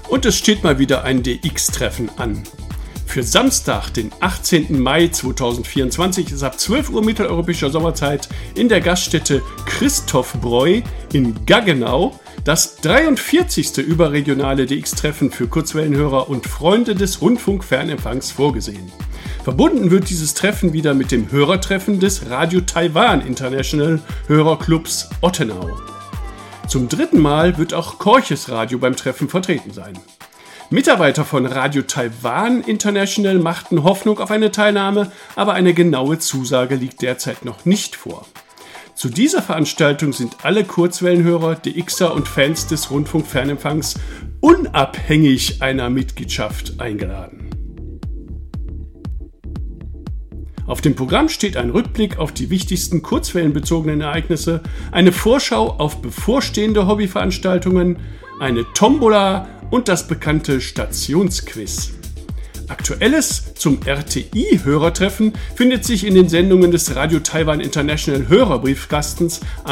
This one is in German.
Und es steht mal wieder ein DX-Treffen an. Für Samstag, den 18. Mai 2024 ist ab 12 Uhr mitteleuropäischer Sommerzeit in der Gaststätte Christophbräu in Gaggenau das 43. überregionale DX-Treffen für Kurzwellenhörer und Freunde des Rundfunkfernempfangs vorgesehen. Verbunden wird dieses Treffen wieder mit dem Hörertreffen des Radio Taiwan International Hörerclubs Ottenau. Zum dritten Mal wird auch Korches Radio beim Treffen vertreten sein. Mitarbeiter von Radio Taiwan International machten Hoffnung auf eine Teilnahme, aber eine genaue Zusage liegt derzeit noch nicht vor. Zu dieser Veranstaltung sind alle Kurzwellenhörer, DXer und Fans des Rundfunkfernempfangs unabhängig einer Mitgliedschaft eingeladen. Auf dem Programm steht ein Rückblick auf die wichtigsten kurzwellenbezogenen Ereignisse, eine Vorschau auf bevorstehende Hobbyveranstaltungen, eine Tombola und das bekannte Stationsquiz. Aktuelles zum RTI-Hörertreffen findet sich in den Sendungen des Radio Taiwan International Hörerbriefkastens